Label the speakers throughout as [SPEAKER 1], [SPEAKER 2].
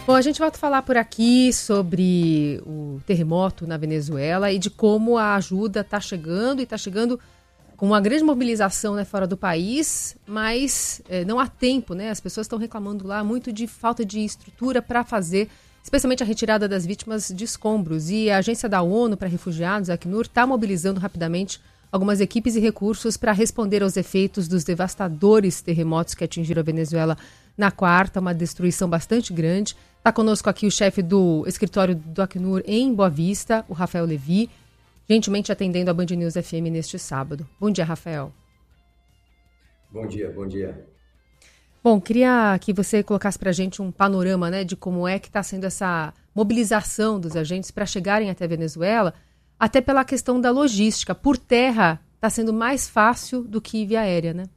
[SPEAKER 1] Bom, a gente vai falar por aqui sobre o terremoto na Venezuela e de como a ajuda está chegando e está chegando com uma grande mobilização, né, fora do país, mas não há tempo, né? As pessoas estão reclamando lá muito de falta de estrutura para fazer, especialmente a retirada das vítimas de escombros. E a Agência da ONU para Refugiados, a Acnur, está mobilizando rapidamente algumas equipes e recursos para responder aos efeitos dos devastadores terremotos que atingiram a Venezuela na quarta, uma destruição bastante grande. Está conosco aqui o chefe do escritório do Acnur em Boa Vista, o Rafael Levi, gentilmente atendendo a Band News FM neste sábado. Bom dia, Rafael.
[SPEAKER 2] Bom dia, bom dia.
[SPEAKER 1] Bom, queria que você colocasse para a gente um panorama, né, de como é que está sendo essa mobilização dos agentes para chegarem até a Venezuela, até pela questão da logística. Por terra está sendo mais fácil do que via aérea, né?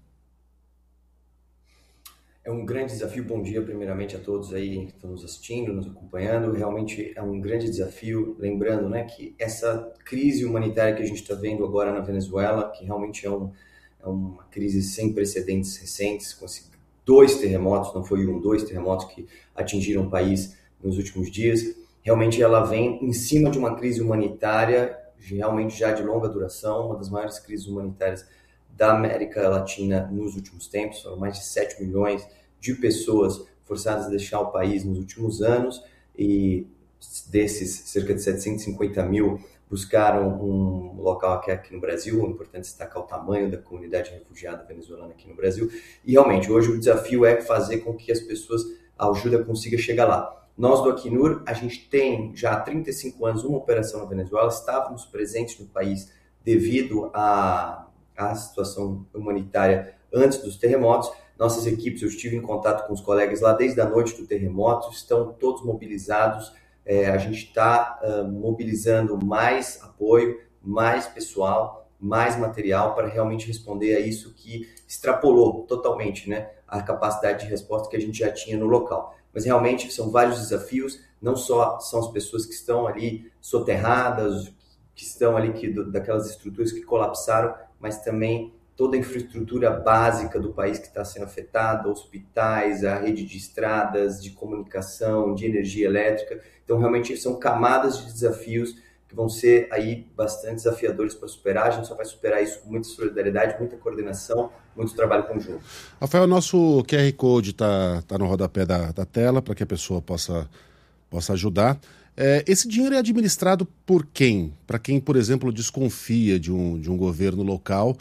[SPEAKER 2] É um grande desafio. Bom dia, primeiramente, a todos aí que estão nos assistindo, nos acompanhando. Realmente é um grande desafio. Lembrando, né, que essa crise humanitária que a gente está vendo agora na Venezuela, que realmente é uma crise sem precedentes recentes, com esses 2 terremotos, não foi 1, 2 terremotos que atingiram o país nos últimos dias. Realmente ela vem em cima de uma crise humanitária, realmente já de longa duração, uma das maiores crises humanitárias da América Latina nos últimos tempos. Foram mais de 7 milhões de pessoas forçadas a deixar o país nos últimos anos, e desses, cerca de 750 mil buscaram um local aqui no Brasil. É importante destacar o tamanho da comunidade refugiada venezuelana aqui no Brasil. E realmente, hoje o desafio é fazer com que as pessoas, a ajuda consiga chegar lá. Nós do Acnur, a gente tem já há 35 anos uma operação na Venezuela, estávamos presentes no país devido à situação humanitária antes dos terremotos. Nossas equipes, eu estive em contato com os colegas lá desde a noite do terremoto, estão todos mobilizados. A gente está mobilizando mais apoio, mais pessoal, mais material para realmente responder a isso que extrapolou totalmente, né, a capacidade de resposta que a gente já tinha no local. Mas realmente são vários desafios, não só são as pessoas que estão ali soterradas, que estão ali daquelas estruturas que colapsaram, mas também toda a infraestrutura básica do país que está sendo afetada, hospitais, a rede de estradas, de comunicação, de energia elétrica. Então, realmente, são camadas de desafios que vão ser aí bastante desafiadores para superar. A gente só vai superar isso com muita solidariedade, muita coordenação, muito trabalho conjunto.
[SPEAKER 3] Rafael, nosso QR Code está no rodapé da tela para que a pessoa possa ajudar. Esse dinheiro é administrado por quem? Para quem, por exemplo, desconfia de um governo local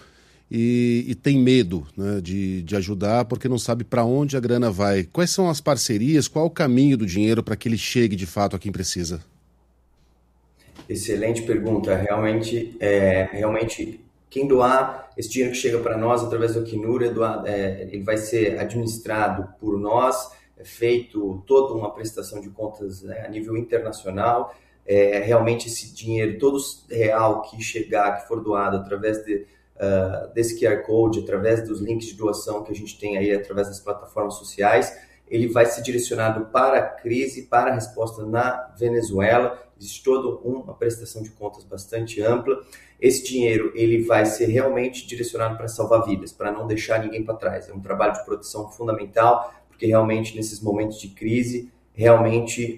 [SPEAKER 3] e tem medo, né, de ajudar porque não sabe para onde a grana vai. Quais são as parcerias? Qual o caminho do dinheiro para que ele chegue de fato a quem precisa?
[SPEAKER 2] Excelente pergunta. Realmente, quem doar esse dinheiro que chega para nós através do Acnur, ele vai ser administrado por nós, é feito toda uma prestação de contas, né, a nível internacional. Realmente esse dinheiro, todo real que chegar, que for doado através desse QR Code, através dos links de doação que a gente tem aí, através das plataformas sociais, ele vai ser direcionado para a crise, para a resposta na Venezuela. Existe toda uma prestação de contas bastante ampla. Esse dinheiro ele vai ser realmente direcionado para salvar vidas, para não deixar ninguém para trás. É um trabalho de proteção fundamental, porque realmente nesses momentos de crise, realmente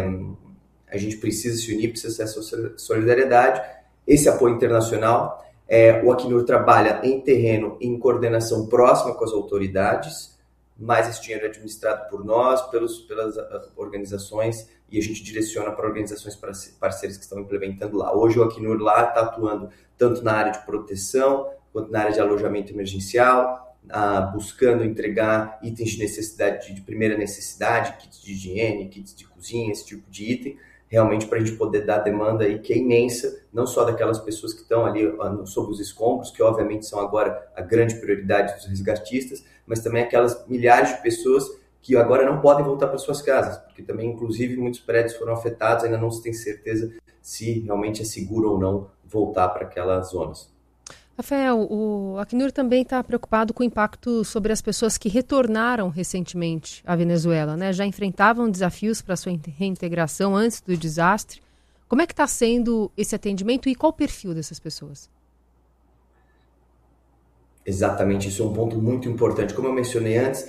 [SPEAKER 2] a gente precisa se unir, precisa ter essa solidariedade, esse apoio internacional. O Acnur trabalha em terreno, em coordenação próxima com as autoridades, mas esse dinheiro é administrado por nós, pelas organizações, e a gente direciona para organizações parceiras que estão implementando lá. Hoje o Acnur lá está atuando tanto na área de proteção, quanto na área de alojamento emergencial, buscando entregar itens de necessidade, de primeira necessidade, kits de higiene, kits de cozinha, esse tipo de item, realmente para a gente poder dar a demanda aí que é imensa, não só daquelas pessoas que estão ali sob os escombros, que obviamente são agora a grande prioridade dos resgatistas, mas também aquelas milhares de pessoas que agora não podem voltar para suas casas, porque também, inclusive, muitos prédios foram afetados, ainda não se tem certeza se realmente é seguro ou não voltar para aquelas zonas.
[SPEAKER 1] Rafael, o Acnur também está preocupado com o impacto sobre as pessoas que retornaram recentemente à Venezuela, né? Já enfrentavam desafios para sua reintegração antes do desastre. Como é que está sendo esse atendimento e qual o perfil dessas pessoas?
[SPEAKER 2] Exatamente, isso é um ponto muito importante. Como eu mencionei antes,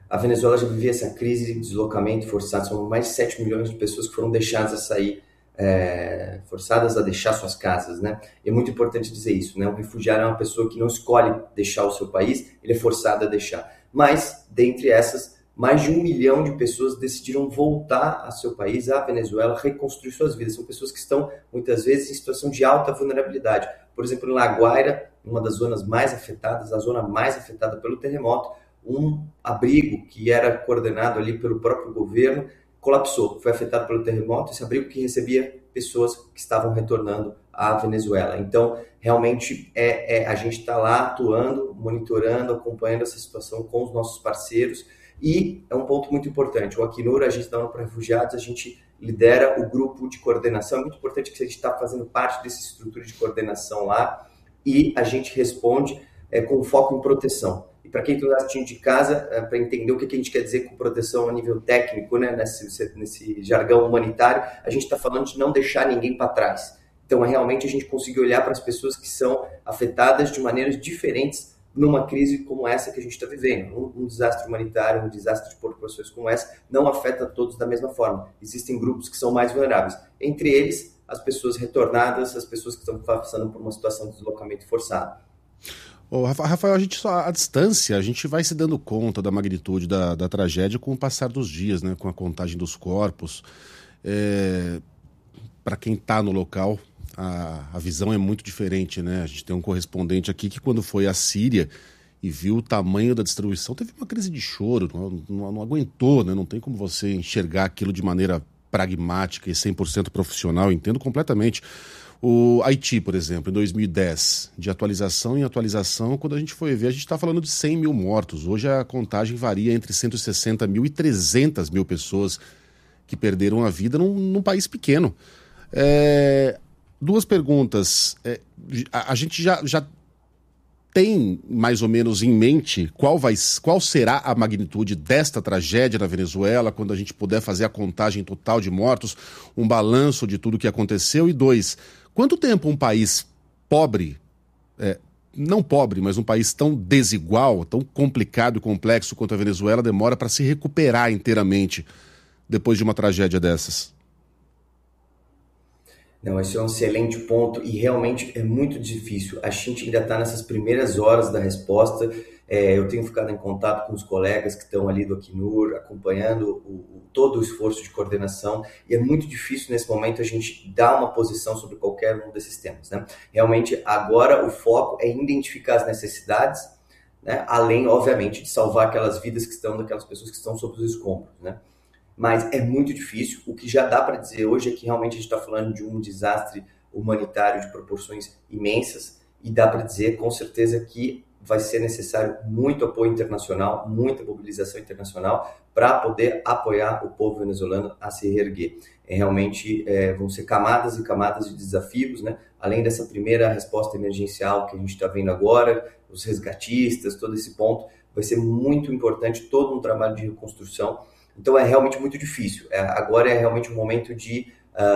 [SPEAKER 2] A Venezuela já vivia essa crise de deslocamento forçado, são mais de 7 milhões de pessoas que foram deixadas a sair, forçadas a deixar suas casas, né? E é muito importante dizer isso, né? Um refugiado é uma pessoa que não escolhe deixar o seu país, ele é forçado a deixar. Mas, dentre essas, mais de 1 milhão de pessoas decidiram voltar ao seu país, à Venezuela, reconstruir suas vidas. São pessoas que estão, muitas vezes, em situação de alta vulnerabilidade. Por exemplo, em La Guaira, uma das zonas mais afetadas, a zona mais afetada pelo terremoto, um abrigo que era coordenado ali pelo próprio governo colapsou, foi afetado pelo terremoto, esse abrigo que recebia pessoas que estavam retornando à Venezuela. Então, realmente, a gente está lá atuando, monitorando, acompanhando essa situação com os nossos parceiros. E é um ponto muito importante, o Acnur, a gente da ONU para Refugiados, a gente lidera o grupo de coordenação, é muito importante que a gente está fazendo parte dessa estrutura de coordenação lá, e a gente responde com foco em proteção. E para quem está assistindo de casa, para entender o que a gente quer dizer com proteção a nível técnico, né, nesse jargão humanitário, a gente está falando de não deixar ninguém para trás. Então, realmente a gente conseguir olhar para as pessoas que são afetadas de maneiras diferentes numa crise como essa que a gente está vivendo. Um desastre humanitário, um desastre de proporções como essa, não afeta todos da mesma forma. Existem grupos que são mais vulneráveis. Entre eles, as pessoas retornadas, as pessoas que estão passando por uma situação de deslocamento forçado.
[SPEAKER 3] Rafael, a gente só à distância, a gente vai se dando conta da magnitude da tragédia com o passar dos dias, né? Com a contagem dos corpos. Para quem está no local, a visão é muito diferente, né? A gente tem um correspondente aqui que quando foi à Síria e viu o tamanho da destruição, teve uma crise de choro, não aguentou, né? Não tem como você enxergar aquilo de maneira pragmática e 100% profissional, entendo completamente. O Haiti, por exemplo, em 2010, de atualização em atualização, quando a gente foi ver, a gente está falando de 100 mil mortos. Hoje a contagem varia entre 160 mil e 300 mil pessoas que perderam a vida num país pequeno. Duas perguntas. A gente já tem mais ou menos em mente qual será a magnitude desta tragédia na Venezuela, quando a gente puder fazer a contagem total de mortos, um balanço de tudo o que aconteceu? E dois, quanto tempo um país pobre, não pobre, mas um país tão desigual, tão complicado e complexo quanto a Venezuela demora para se recuperar inteiramente depois de uma tragédia dessas?
[SPEAKER 2] Não, esse é um excelente ponto e realmente é muito difícil. A gente ainda está nessas primeiras horas da resposta. Eu tenho ficado em contato com os colegas que estão ali do Acnur, acompanhando todo o esforço de coordenação, e é muito difícil nesse momento a gente dar uma posição sobre qualquer um desses temas, né? Realmente agora o foco é identificar as necessidades, né? Além, obviamente, de salvar aquelas vidas que estão, daquelas pessoas que estão sob os escombros, né? Mas é muito difícil. O que já dá para dizer hoje é que realmente a gente está falando de um desastre humanitário de proporções imensas, e dá para dizer com certeza que vai ser necessário muito apoio internacional, muita mobilização internacional para poder apoiar o povo venezuelano a se reerguer. Realmente vão ser camadas e camadas de desafios, né? Além dessa primeira resposta emergencial que a gente está vendo agora, os resgatistas, todo esse ponto, vai ser muito importante todo um trabalho de reconstrução. Então é realmente muito difícil. Agora é realmente um momento de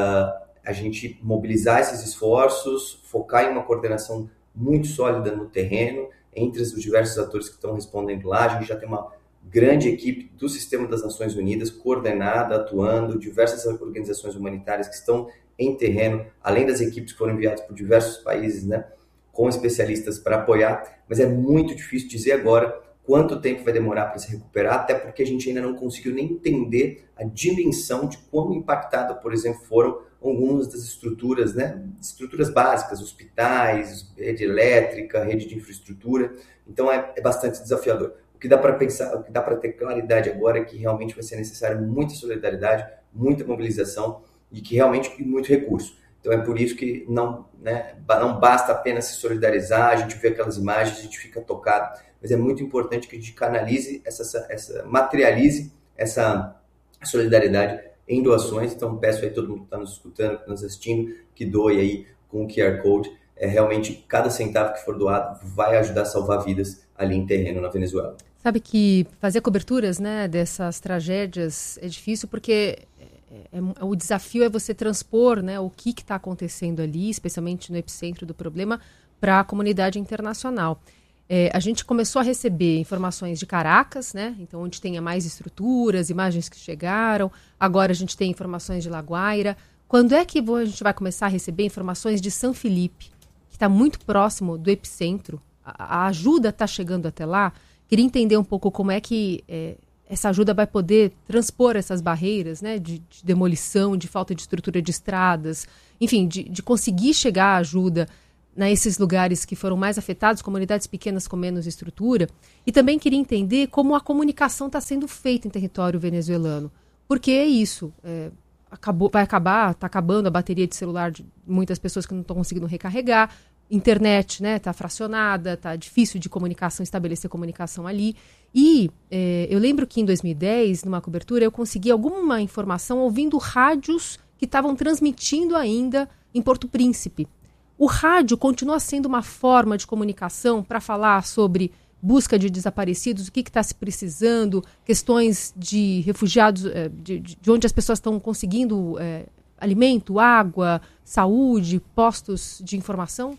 [SPEAKER 2] a gente mobilizar esses esforços, focar em uma coordenação muito sólida no terreno, entre os diversos atores que estão respondendo lá. A gente já tem uma grande equipe do Sistema das Nações Unidas coordenada, atuando, diversas organizações humanitárias que estão em terreno, além das equipes que foram enviadas por diversos países, né, com especialistas para apoiar. Mas é muito difícil dizer agora quanto tempo vai demorar para se recuperar, até porque a gente ainda não conseguiu nem entender a dimensão de quão impactada, por exemplo, foram algumas das estruturas, né? Estruturas básicas, hospitais, rede elétrica, rede de infraestrutura. Então é bastante desafiador. O que dá para pensar, o que dá para ter claridade agora é que realmente vai ser necessário muita solidariedade, muita mobilização e que realmente muito recurso. Então é por isso que não basta apenas se solidarizar, a gente vê aquelas imagens, a gente fica tocado, mas é muito importante que a gente canalize, materialize essa solidariedade em doações. Então peço aí todo mundo que está nos escutando, que está nos assistindo, que doe aí com o QR Code. Realmente cada centavo que for doado vai ajudar a salvar vidas ali em terreno na Venezuela.
[SPEAKER 1] Sabe que fazer coberturas, né, dessas tragédias é difícil porque o desafio é você transpor, né, o que está acontecendo ali, especialmente no epicentro do problema, para a comunidade internacional. A gente começou a receber informações de Caracas, né? Então, onde tenha mais estruturas, imagens que chegaram. Agora a gente tem informações de La Guaira. Quando é que a gente vai começar a receber informações de São Felipe, que está muito próximo do epicentro? A ajuda está chegando até lá. Queria entender um pouco como é que essa ajuda vai poder transpor essas barreiras, né, de demolição, de falta de estrutura de estradas, enfim, de conseguir chegar à ajuda nesses lugares que foram mais afetados, comunidades pequenas com menos estrutura. E também queria entender como a comunicação está sendo feita em território venezuelano. Porque é isso, está acabando a bateria de celular de muitas pessoas que não estão conseguindo recarregar, internet, né, está fracionada, está difícil de comunicação, estabelecer comunicação ali. E eu lembro que em 2010, numa cobertura, eu consegui alguma informação ouvindo rádios que estavam transmitindo ainda em Porto Príncipe. O rádio continua sendo uma forma de comunicação para falar sobre busca de desaparecidos, o que está se precisando, questões de refugiados, de onde as pessoas estão conseguindo alimento, água, saúde, postos de informação?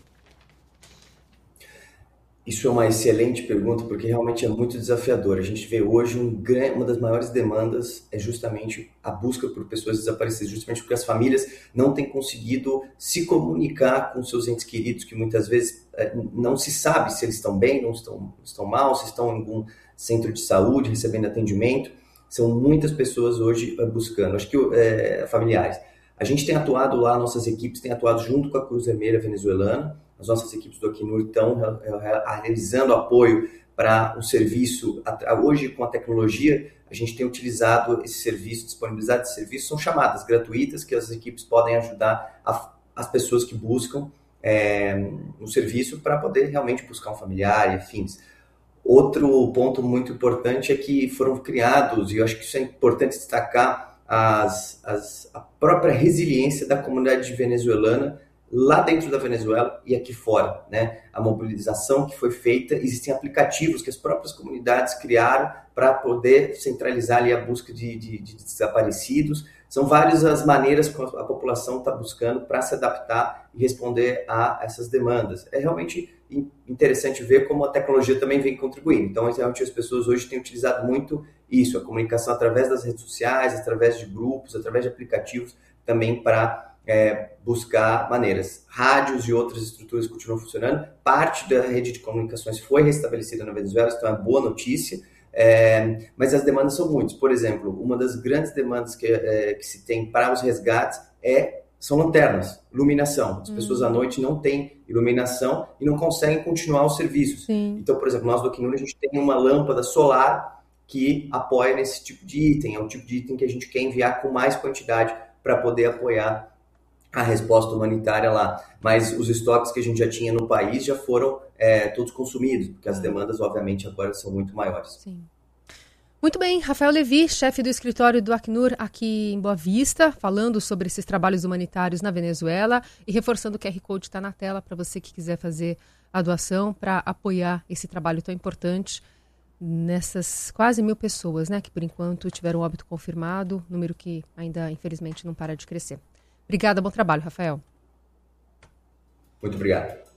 [SPEAKER 2] Isso é uma excelente pergunta, porque realmente é muito desafiador. A gente vê hoje uma das maiores demandas é justamente a busca por pessoas desaparecidas, justamente porque as famílias não têm conseguido se comunicar com seus entes queridos, que muitas vezes não se sabe se eles estão bem, não estão mal, se estão em algum centro de saúde recebendo atendimento. São muitas pessoas hoje buscando, acho que familiares. A gente tem atuado lá, nossas equipes têm atuado junto com a Cruz Vermelha venezuelana. As nossas equipes do Acnur estão realizando apoio para o serviço. Hoje, com a tecnologia, a gente tem utilizado esse serviço, disponibilizado esse serviço. São chamadas gratuitas que as equipes podem ajudar as pessoas que buscam o serviço para poder realmente buscar um familiar e afins. Outro ponto muito importante é que foram criados, e eu acho que isso é importante destacar, a própria resiliência da comunidade venezuelana lá dentro da Venezuela e aqui fora, né? A mobilização que foi feita, existem aplicativos que as próprias comunidades criaram para poder centralizar ali a busca de desaparecidos. São várias as maneiras que a população está buscando para se adaptar e responder a essas demandas. É realmente interessante ver como a tecnologia também vem contribuindo. Então, realmente as pessoas hoje têm utilizado muito isso, a comunicação através das redes sociais, através de grupos, através de aplicativos também para buscar maneiras. Rádios e outras estruturas continuam funcionando. Parte da rede de comunicações foi restabelecida na Venezuela, então é uma boa notícia. Mas as demandas são muitas. Por exemplo, uma das grandes demandas que se tem para os resgates são lanternas, iluminação. As pessoas à noite não têm iluminação e não conseguem continuar os serviços.
[SPEAKER 1] Sim.
[SPEAKER 2] Então, por exemplo, nós do Acnur, a gente tem uma lâmpada solar que apoia nesse tipo de item. É o tipo de item que a gente quer enviar com mais quantidade para poder apoiar a resposta humanitária lá. Mas os estoques que a gente já tinha no país já foram todos consumidos, porque as demandas, obviamente, agora são muito maiores.
[SPEAKER 1] Sim. Muito bem, Rafael Levi, chefe do escritório do Acnur aqui em Boa Vista, falando sobre esses trabalhos humanitários na Venezuela e reforçando que o QR Code está na tela para você que quiser fazer a doação para apoiar esse trabalho tão importante nessas quase 1.000 pessoas, né, que por enquanto tiveram óbito confirmado, número que ainda, infelizmente, não para de crescer. Obrigada, bom trabalho, Rafael.
[SPEAKER 2] Muito obrigado.